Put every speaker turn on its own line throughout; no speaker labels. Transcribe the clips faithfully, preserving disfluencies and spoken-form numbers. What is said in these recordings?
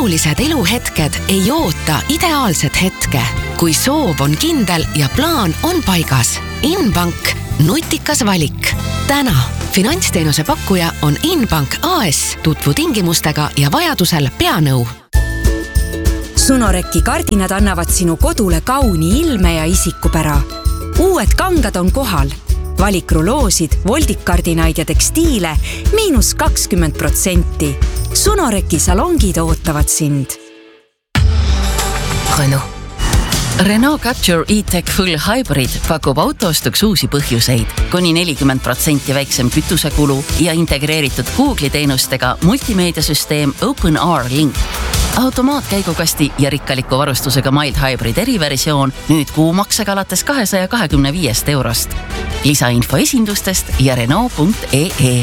olulised eluhetked ei oota ideaalset hetke. Kui soov on kindel ja plaan on paigas. Inbank, nutikas valik. Täna finantsteenuse pakkuja on Inbank A S. Tutvu tingimustega ja vajadusel peanõu.
Sunoreki kardinad annavad sinu kodule kauni ilme ja isikupära. Uued kangad on kohal. Valik ruloosid, voldikardinaid ja tekstiile miinus kakskümmend protsenti. Sunoreki salongid ootavad sind.
Renault. Renault Capture E-Tech Full Hybrid pakub autoostuks uusi põhjuseid, kuni nelikümmend protsenti väiksem kütusekulu ja integreeritud Google'i teenustega multimeediasüsteem OpenR Link. Automaatkäigukasti ja rikkaliku varustusega Mild Hybrid eriversioon nüüd kuumaksega alates kahesaja kahekümne viiest eurost. Lisainfo esindustest ja Renault punkt E E.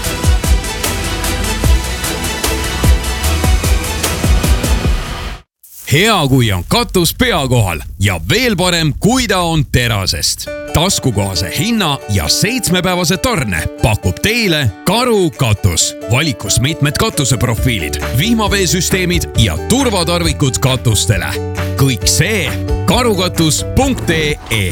Hea, kui on katus pea kohal ja veel parem, kui ta on terasest. Taskukohase hinna ja seitsmepäevase tarne pakub teile Karu katus. Valikus mitmed katuseprofiilid, vihmaveesüsteemid ja turvatarvikud katustele. Kõik see karukatus punkt E.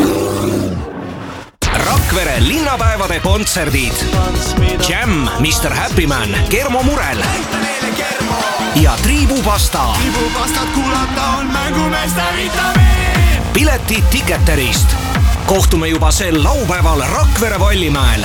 Rakvere linnapäevade kontserdid. Jam, mister Happy Man, Kermo Murel ja Triibupasta.
Triibupastat kuulata on mängumeeste vitamiin.
Piletid Ticketerist. Kohtume juba sel laupäeval Rakvere Vallimäel.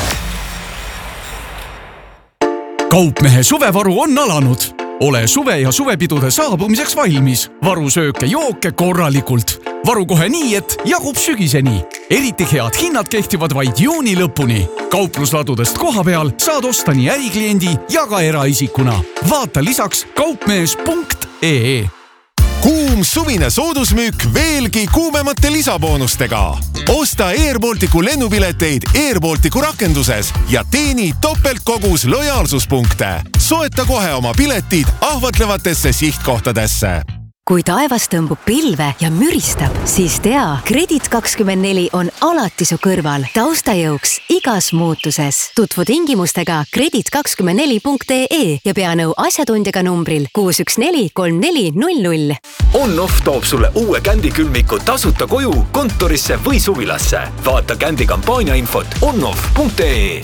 Kaupmehe suvevaru on alanud. Ole suve ja suvepidude saabumiseks valmis. Varu sööke jooke korralikult. Varu kohe nii, et jagub sügiseni. Eriti head hinnad kehtivad vaid juuni lõpuni. Kauplusladudest koha peal saad osta nii ärikliendi ja ka eraisikuna. Vaata lisaks kaupmees punkt E E.
Kuum suvine soodusmüük veelgi kuumemate lisaboonustega. Osta Air Balticu lennupileteid Air Balticu rakenduses ja teeni topeltkogus lojaalsuspunkte. Soeta kohe oma piletid ahvatlevatesse sihtkohtadesse.
Kui taevas tõmbub pilve ja müristab, siis tea, Kredit kakskümmend neli on alati su kõrval, taustajõuks igas muutuses. Tutvu tingimustega kredit kakskümmend neli punkt E E ja peanõu asjatundjaga numbril kuus üks neli kolm neli null null.
On-Off toob sulle uue Kändi külmiku tasuta koju, kontorisse või suvilasse. Vaata Kändi kampaania infot onoff punkt E E.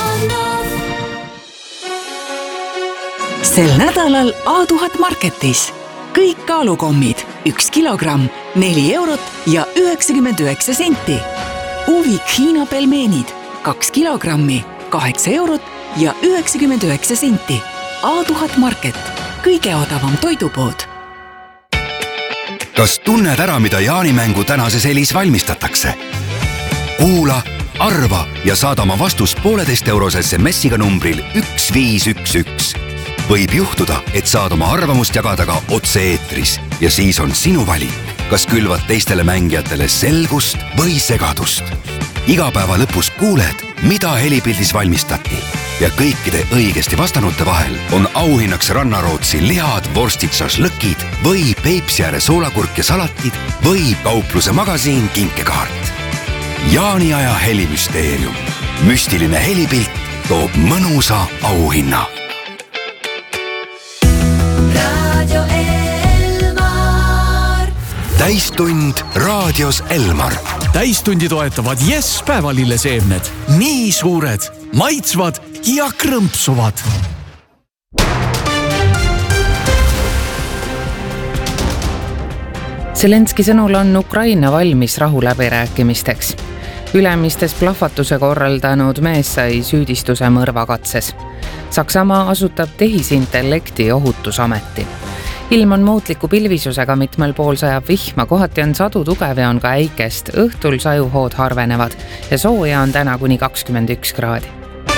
Sel nädalal A tuhat Marketis. Kõik kaalukommid, üks kilogramm, neli eurot ja üheksakümmend üheksa senti. Uvik Hiina pelmeenid, kaks kilogrammi, kaheksa eurot ja üheksakümmend üheksa senti. A tuhat Market, kõige odavam toidupood.
Kas tunned ära, mida jaanimängu tänases elis valmistatakse? Kuula, arva ja saada oma vastus pooleteist eurose S M S-iga numbril üks viis üks üks. Võib juhtuda, et saad oma arvamust jagada ka otse eetris ja siis on sinu valik, kas külvad teistele mängijatele selgust või segadust. Iga päeva lõpus kuuled, mida helipildis valmistati ja kõikide õigesti vastanute vahel on auhinnaks Rannarootsi lihad, vorstid, šašlõkid või Peipsiääre soolakurk ja salatid või kaupluse magasiin kinkekaart. Jaaniaja helimüsteerium. Müstiline helipilt toob mõnusa auhinna. Täistund raadios Elmar.
Täistundi toetavad Yes päevalilleseemned. Nii suured, maitsvad ja krõmpsuvad.
Zelenski sõnul on Ukraina valmis rahuläbirääkimisteks. Ülemistes plahvatuse korraldanud mees sai süüdistuse mõrvakatses. Saksamaa asutab tehisintellekti ohutusameti. Ilm on muutliku pilvisusega, mitmel pool sajab vihma, kohati on sadu tugev ja on ka äikest. Õhtul sajuhood harvenevad ja sooja on täna kuni kakskümmend üks kraadi.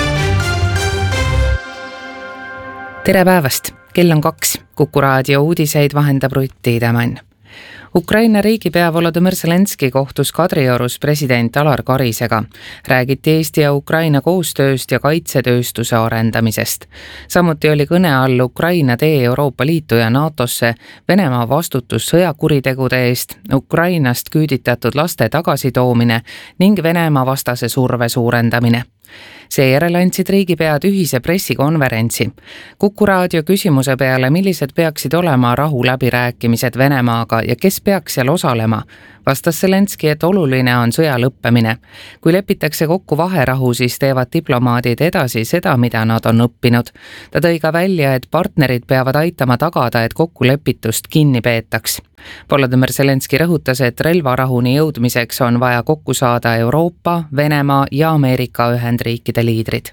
Tere päevast! Kell on kaks. Kuku raadio uudiseid vahendab Rutt Tiidemann. Ukraina riigipea Volodõmõr Zelenski kohtus Kadriorus president Alar Karisega. Räägiti Eesti ja Ukraina koostööst ja kaitsetööstuse arendamisest. Samuti oli kõne all Ukraina tee Euroopa Liitu ja NATOsse, Venemaa vastutus sõjakuritegude eest, Ukrainast küüditatud laste tagasitoomine ning Venemaa vastase surve suurendamine. Seejärel andsid riigipead ühise pressikonverentsi. Kuku raadio küsimuse peale, millised peaksid olema rahuläbirääkimised Venemaaga ja kes peaks seal osalema, vastas Zelenski, et oluline on sõja lõppemine. Kui lepitakse kokku vaherahu, siis teevad diplomaadid edasi seda, mida nad on õppinud. Ta tõi ka välja, et partnerid peavad aitama tagada, et kokkulepitust kinni peetaks. Volodymyr Zelenski rõhutas, et relvarahuni jõudmiseks on vaja kokku saada Euroopa, Venemaa ja Ameerika Ühendriikide liidrid.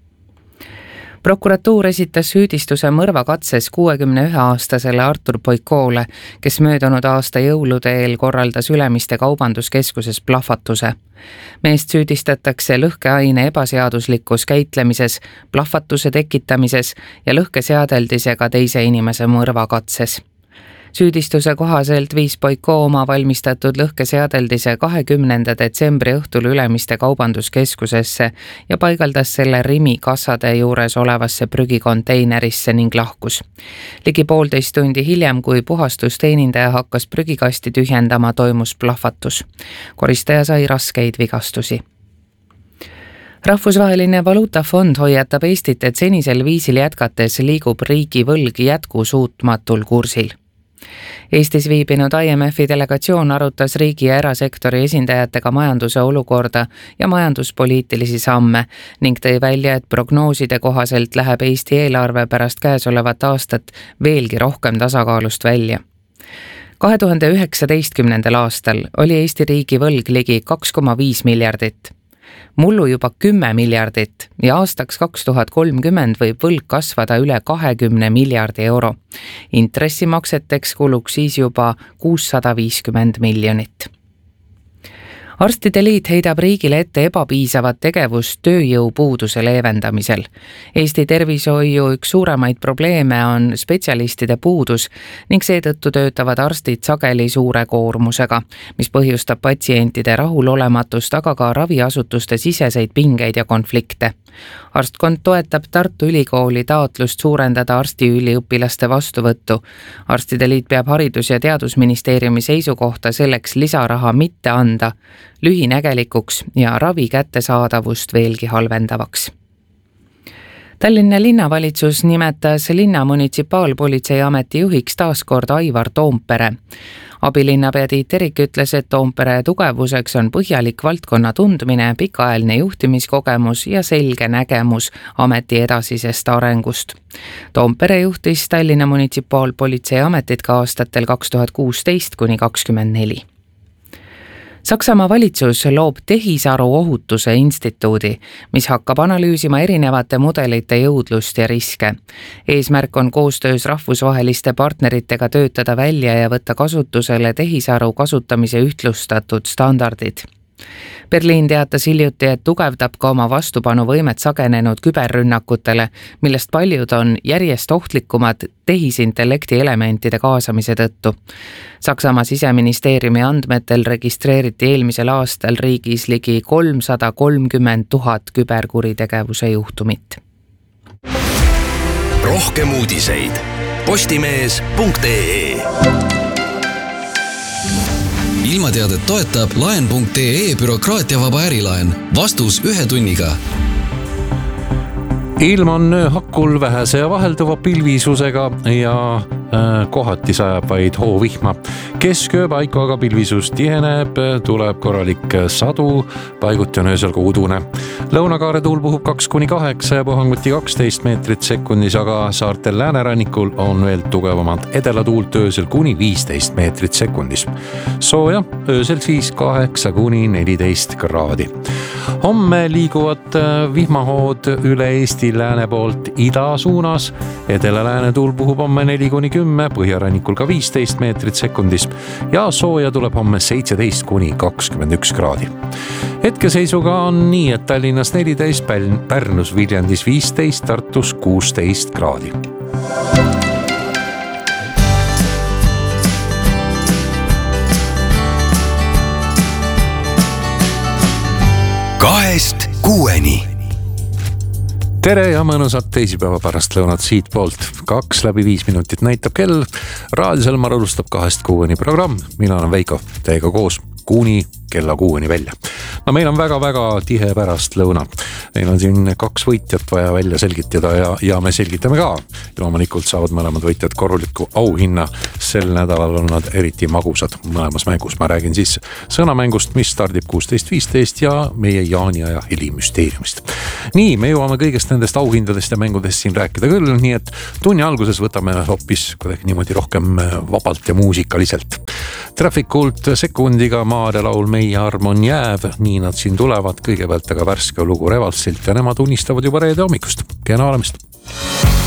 Prokuratuur esitas süüdistuse mõrvakatses kuuekümne ühe aastasele Artur Boikoole, kes möödunud aasta jõulude eel korraldas Ülemiste kaubanduskeskuses plahvatuse. Meest süüdistatakse lõhkeaine ebaseaduslikus käitlemises, plahvatuse tekitamises ja lõhkeseadeldisega teise inimese mõrvakatses. Süüdistuse kohaselt viis Boiko oma valmistatud lõhkeseadeldise kahekümnenda detsembri õhtul Ülemiste kaubanduskeskusesse ja paigaldas selle Rimi kassade juures olevasse prügikonteinerisse ning lahkus. Ligi poolteist tundi hiljem, kui puhastusteenindaja hakkas prügikasti tühjendama, toimus plahvatus. Koristaja sai raskeid vigastusi. Rahvusvaheline valuutafond hoiatab Eestit, et senisel viisil jätkates liigub riigi võlg jätkusuutmatul kursil. Eestis viibinud I M F-i delegatsioon arutas riigi ja erasektori esindajatega majanduse olukorda ja majanduspoliitilisi samme ning tõi välja, et prognooside kohaselt läheb Eesti eelarve pärast käesolevat aastat veelgi rohkem tasakaalust välja. kahe tuhande üheksateistkümnendal aastal oli Eesti riigi võlg ligi kaks koma viis miljardit. Mullu juba kümme miljardit ja aastaks kaks tuhat kolmkümmend võib võlg kasvada üle kahekümne miljardi euro. Intressimakseteks kuluks siis juba kuussada viiskümmend miljonit. Arstide liit heidab riigile ette ebapiisavat tegevust tööjõupuuduse leevendamisel. Eesti tervishoiu üks suuremaid probleeme on spetsialistide puudus ning seetõttu töötavad arstid sageli suure koormusega, mis põhjustab patsientide rahulolematust, aga ka raviasutuste siseseid pingeid ja konflikte. Arstkond toetab Tartu Ülikooli taotlust suurendada arstiüliõpilaste vastuvõttu. Arstide liit peab Haridus- ja Teadusministeeriumi seisukohta selleks lisaraha mitte anda, lühinägelikuks ja ravi kättesaadavust veelgi halvendavaks. Tallinna linnavalitsus nimetas linna munitsipaalpolitseiameti juhiks taaskord Aivar Toompere. Abilinnapea Tiit Erik ütles, et Toompere tugevuseks on põhjalik valdkonna tundmine, pikaajaline juhtimiskogemus ja selge nägemus ameti edasisest arengust. Toompere juhtis Tallinna munitsipaalpolitseiametit ka aastatel kaks tuhat kuusteist kuni kakskümmend neli. Saksamaa valitsus loob tehisaru ohutuse instituudi, mis hakkab analüüsima erinevate mudelite jõudlust ja riske. Eesmärk on koostöös rahvusvaheliste partneritega töötada välja ja võtta kasutusele tehisaru kasutamise ühtlustatud standardid. Berliin teatas hiljuti, et tugevdab ka oma vastupanuvõimet sagenenud küberrünnakutele, millest paljud on järjest ohtlikumad tehisintellekti elementide kaasamise tõttu. Saksamaa siseministeeriumi andmetel registreeriti eelmisel aastal riigis ligi kolmsada kolmkümmend tuhat küberkuritegevuse juhtumit.
Rohkem uudiseid postimees punkt ee. Ilmateadet toetab laen punkt ee bürokraatiavaba ärilaen. Vastus ühe tunniga.
Ilm on hakul vähese ja vahelduva pilvisusega ja äh, kohati sajab vaid hoovihma. Kesköö paiku aga pilvisus tiheneb, tuleb korralik sadu, paiguti on öösel ka udune. Lõunakaare tuul puhub kaks kuni kaheksa ja puhanguti kaksteist meetrit sekundis, aga saartel läänerannikul on veel tugevamad edelatuult öösel kuni viisteist meetrit sekundis. Sooja öösel siis kaheksa kuni neliteist kraadi. Homme liiguvad vihmahood üle Eesti lääne poolt ida suunas. Edela-lääne tuul puhub homme neli kuni kümme, põhjarannikul ka viisteist meetrit sekundis ja sooja tuleb homme seitseteist kuni kakskümmend üks kraadi. Hetkeseisuga on nii, et Tallinnas neliteist, Pärnus, Viljandis viisteist, Tartus kuusteist kraadi.
Kahest kuueni.
Tere ja mõnusat teisipäeva pärast lõunat siit poolt. Kaks läbi viis minutit näitab kell. Raadiosel alustab kahest kuueni programm. Mina olen Veiko, teiega koos kuni kella kuueni välja. No meil on väga-väga tihe pärast lõuna. Meil on siin kaks võitjat vaja välja selgitada ja, ja me selgitame ka. Loomulikult saavad mõlemad võitjad korraliku auhinna. Sel nädalal on nad eriti magusad mõlemas mängus. Ma räägin siis sõnamängust, mis stardib kuusteist viisteist ja meie Jaani aja helimüsteeriumist. Nii, me jõuame kõigest nendest auhindadest ja mängudest siin rääkida küll, nii et tunni alguses võtame hoopis kuidagi niimoodi rohkem vabalt ja muusikaliselt. Traffikult sekundiga Maarja laul Meie arm on jääv, nii nad siin tulevad, kõigepealt aga värske lugu Revalsilt ja nemad unistavad juba reede hommikust. Kena olemist!